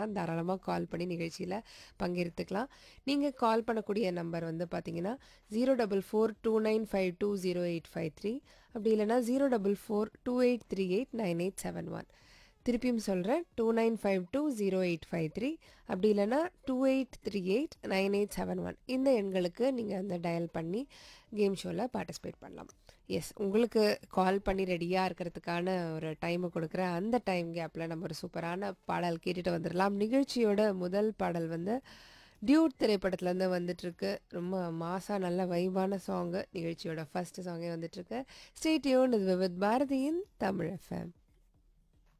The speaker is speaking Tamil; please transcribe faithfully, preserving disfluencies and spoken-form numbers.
பண்ணலாம். தாராளமாக கால் பண்ணி நிகழ்ச்சியில் பங்கெடுத்துக்கலாம். நீங்கள் கால் பண்ணக்கூடிய நம்பர் வந்து பார்த்தீங்கன்னா zero double four two nine five two zero eight five three அப்படி இல்லைனா zero double four two eight three eight nine eight seven one. திருப்பியும் சொல்கிறேன், two nine five two zero eight five three அப்படி இல்லைனா two eight three eight nine eight seven one. இந்த எண்களுக்கு நீங்கள் அந்த டயல் பண்ணி கேம் ஷோவில் பார்ட்டிசிபேட் பண்ணலாம். எஸ், உங்களுக்கு கால் பண்ணி ரெடியாக இருக்கிறதுக்கான ஒரு டைமை கொடுக்குறேன். அந்த டைம் கேப்பில் நம்ம ஒரு சூப்பரான பாடல் கேட்டுட்டு வந்துடலாம். நிகழ்ச்சியோட முதல் பாடல் வந்து டியூட் திரைப்படத்துலேருந்து வந்துட்டுருக்கு. ரொம்ப மாசாக நல்ல வைபான சாங்கு. நிகழ்ச்சியோட ஃபர்ஸ்ட் சாங்கே வந்துட்டுருக்கு. ஸ்டே டியூன்ட் வித் பாரதியின் தமிழ் எஃப்எம்.